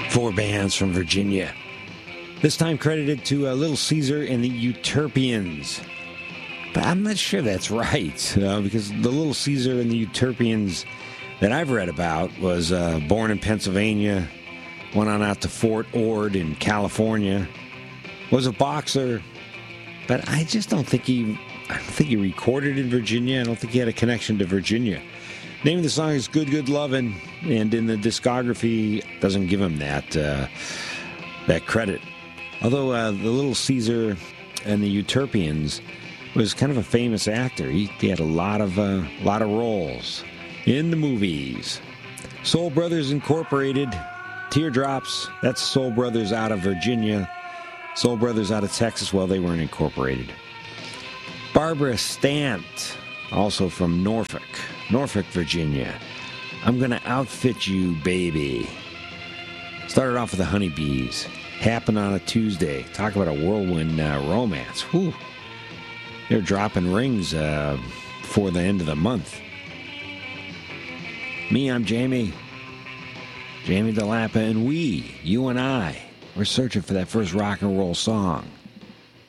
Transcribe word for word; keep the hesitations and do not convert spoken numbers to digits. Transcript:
Four bands from Virginia. This time credited to uh, Little Caesar and the Euterpians. But I'm not sure that's right, uh, because the Little Caesar and the Euterpians that I've read about was uh, born in Pennsylvania, went on out to Fort Ord in California, was a boxer, but I just don't think he, I don't think he recorded in Virginia. I don't think he had a connection to Virginia. Name of the song is Good Good Lovin', and in the discography doesn't give him that uh, that credit. Although uh, the Little Caesar and the Euterpians was kind of a famous actor. He, he had a lot of uh, lot of roles in the movies. Soul Brothers Incorporated, Teardrops. That's Soul Brothers out of Virginia. Soul Brothers out of Texas. Well, they weren't incorporated. Barbara Stant, also from Norfolk, Norfolk, Virginia. I'm gonna outfit you, baby. Started off with the Honeybees. Happened on a Tuesday. Talk about a whirlwind uh, romance. Whew. They're dropping rings uh, before the end of the month. Me, I'm Jamie. Jamie DeLappa, and we, you and I, we're searching for that first rock and roll song.